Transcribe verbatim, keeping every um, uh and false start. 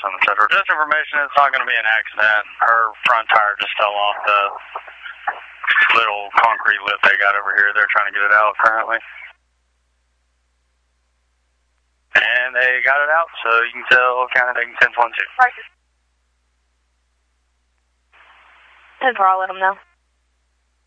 et cetera. Just information, it's not going to be an accident. Her front tire just fell off the little concrete lip they got over here. They're trying to get it out currently. And they got it out, so you can tell County taking ten one two. Right. I'll let them know.